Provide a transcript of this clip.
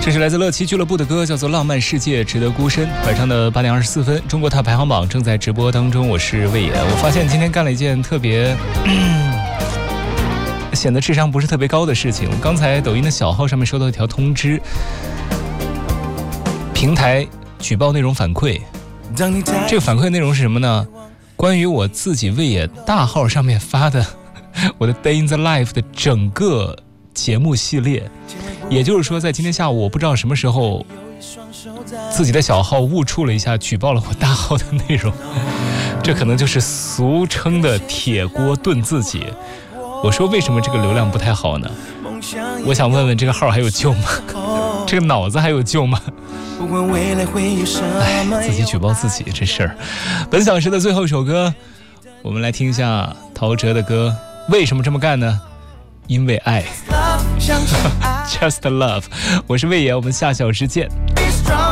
这是来自乐奇俱乐部的歌，叫做《浪漫世界值得孤身》。晚上的8点24分，中国塔排行榜正在直播当中，我是魏野。我发现今天干了一件特别显得智商不是特别高的事情。我刚才抖音的小号上面收到一条通知，平台举报内容反馈。这个反馈内容是什么呢？关于我自己魏野大号上面发的我的 Day in the Life 的整个节目系列。也就是说，在今天下午，我不知道什么时候自己的小号误触了一下，举报了我大号的内容。这可能就是俗称的铁锅炖自己。我说为什么这个流量不太好呢？我想问问这个号还有救吗？这个脑子还有救吗？自己举报自己这事儿。本小时的最后一首歌，我们来听一下陶喆的歌。为什么这么干呢？因为爱。Just love。我是魏野，我们下小时见。